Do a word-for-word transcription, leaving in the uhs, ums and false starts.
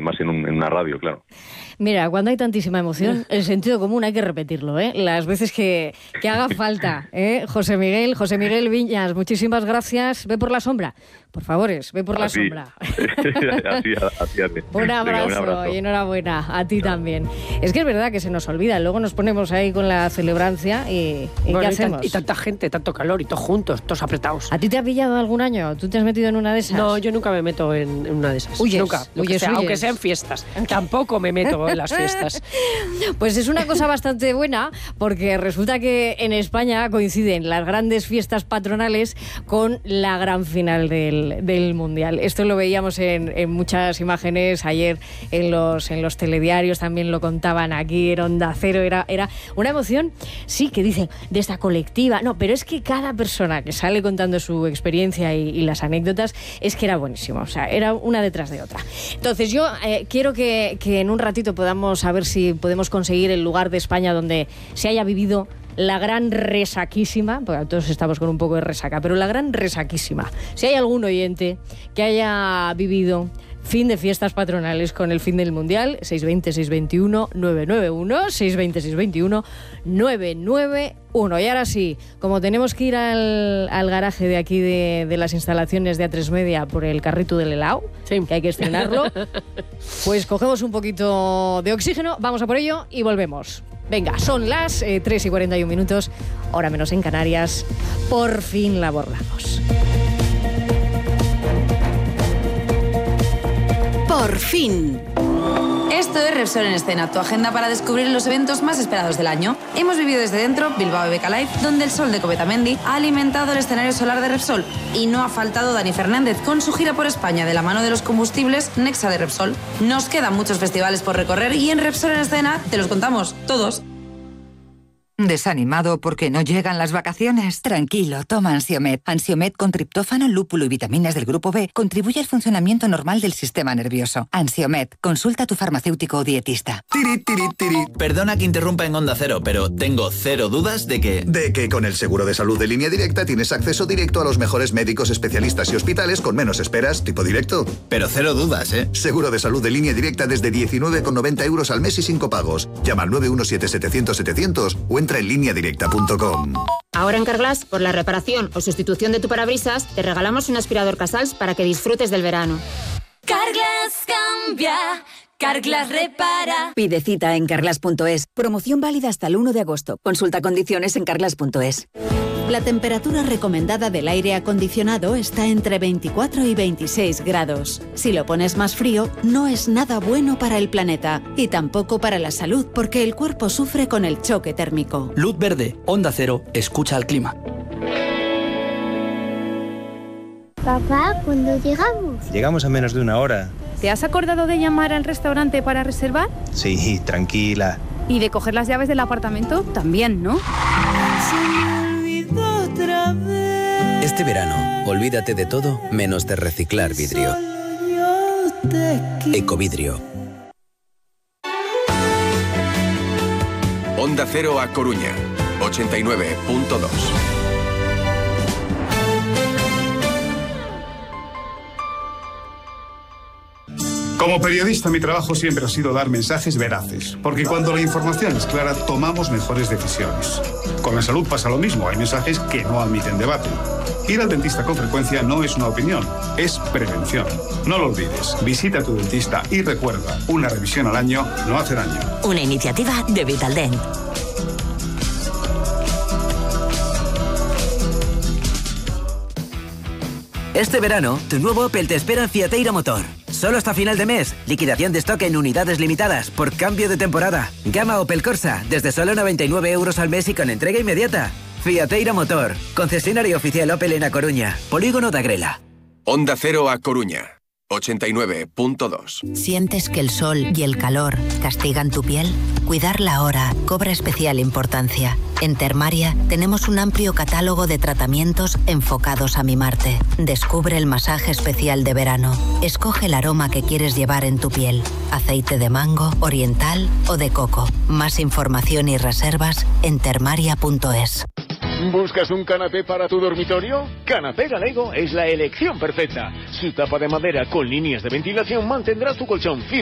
más en, un, en una radio, claro. Mira, cuando hay tantísima emoción, el sentido común hay que repetirlo, ¿eh? Las veces que, que haga falta, ¿eh? José Miguel, José Miguel Viñas, muchísimas gracias. Ve por la sombra, por favores, ve por así, la sombra. así, así hace. Un abrazo, Venga, un abrazo y enhorabuena a ti también. Es que es verdad que se nos olvida, luego nos ponemos ahí con la celebrancia y, y bueno, ¿qué y hacemos? Tan, y tanta gente, tanto calor, y todos juntos, todos apretados. ¿A ti te ha pillado algún año? ¿Tú te has metido en una de esas? No, yo nunca me meto en, en una de esas. Huyes, nunca. Lo que huyes, sea, huyes. Aunque sean fiestas. Tampoco me meto en las fiestas. Pues es una cosa bastante buena, porque resulta que en España coinciden las grandes fiestas patronales con la gran final del, del Mundial. Esto lo veíamos en, en muchas imágenes ayer en los, en los telediarios, también lo contaban aquí en Onda Cero. Era, era una emoción, sí, que dicen, de esta colectiva. No, pero es que cada persona que sale contando su experiencia y, y las anécdotas, es que era buenísimo. O sea, era una detrás de otra. Entonces yo eh, quiero que, que en un ratito podamos saber si podemos conseguir el lugar de España donde se haya vivido la gran resaquísima, porque todos estamos con un poco de resaca, pero la gran resaquísima. Si hay algún oyente que haya vivido fin de fiestas patronales con el fin del Mundial, seis dos cero, seis dos uno, nueve nueve uno, seis dos cero, seis dos uno, nueve nueve uno. Y ahora sí, como tenemos que ir al, al garaje de aquí de, de las instalaciones de A tres Media por el carrito del helado, sí, que hay que estrenarlo, pues cogemos un poquito de oxígeno, vamos a por ello y volvemos. Venga, son las eh, tres y cuarenta y un minutos, hora menos en Canarias. Por fin la abordamos. Por fin. Esto es Repsol en Escena, tu agenda para descubrir los eventos más esperados del año. Hemos vivido desde dentro Bilbao Beca Live, donde el sol de Cometamendi ha alimentado el escenario solar de Repsol. Y no ha faltado Dani Fernández con su gira por España de la mano de los combustibles Nexa de Repsol. Nos quedan muchos festivales por recorrer y en Repsol en Escena te los contamos todos. ¿Desanimado porque no llegan las vacaciones? Tranquilo, toma Ansiomed. Ansiomed con triptófano, lúpulo y vitaminas del grupo B contribuye al funcionamiento normal del sistema nervioso. Ansiomed, consulta a tu farmacéutico o dietista. Tiri, tiri, tiri. Perdona que interrumpa en Onda Cero, pero tengo cero dudas de que... De que con el seguro de salud de Línea Directa tienes acceso directo a los mejores médicos, especialistas y hospitales con menos esperas, tipo directo. Pero cero dudas, ¿eh? Seguro de salud de Línea Directa desde diecinueve con noventa euros al mes y sin copagos. Llama al nueve uno siete, setecientos, setecientos o entra en línea directa punto com. Ahora en Carglass, por la reparación o sustitución de tu parabrisas, te regalamos un aspirador Casals para que disfrutes del verano. Carglass cambia, Carglass repara. Pide cita en carglass punto es. Promoción válida hasta el uno de agosto. Consulta condiciones en carglass punto es. La temperatura recomendada del aire acondicionado está entre veinticuatro y veintiséis grados. Si lo pones más frío, no es nada bueno para el planeta y tampoco para la salud, porque el cuerpo sufre con el choque térmico. Luz verde, Onda Cero, escucha al clima. Papá, ¿cuándo llegamos? Llegamos en menos de una hora. ¿Te has acordado de llamar al restaurante para reservar? Sí, tranquila. ¿Y de coger las llaves del apartamento? También, ¿no? Este verano, olvídate de todo menos de reciclar vidrio. Ecovidrio. Onda Cero a Coruña, ochenta y nueve punto dos. Como periodista, mi trabajo siempre ha sido dar mensajes veraces, porque cuando la información es clara, tomamos mejores decisiones. Con la salud pasa lo mismo, hay mensajes que no admiten debate. Ir al dentista con frecuencia no es una opinión, es prevención. No lo olvides, visita a tu dentista y recuerda, una revisión al año no hace daño. Una iniciativa de Vitaldent. Este verano, tu nuevo Opel te espera en Fiateira Motor. Solo hasta final de mes, liquidación de stock en unidades limitadas por cambio de temporada. Gama Opel Corsa, desde solo noventa y nueve euros al mes y con entrega inmediata. Fiateira Motor, concesionario oficial Opel en A Coruña, Polígono de Agrela. Onda Cero a Coruña, ochenta y nueve punto dos. ¿Sientes que el sol y el calor castigan tu piel? Cuidarla ahora cobra especial importancia. En Termaria tenemos un amplio catálogo de tratamientos enfocados a mimarte. Descubre el masaje especial de verano. Escoge el aroma que quieres llevar en tu piel. Aceite de mango, oriental o de coco. Más información y reservas en termaria punto es. ¿Buscas un canapé para tu dormitorio? Canapé Galego es la elección perfecta. Su tapa de madera con líneas de ventilación mantendrá tu colchón firme.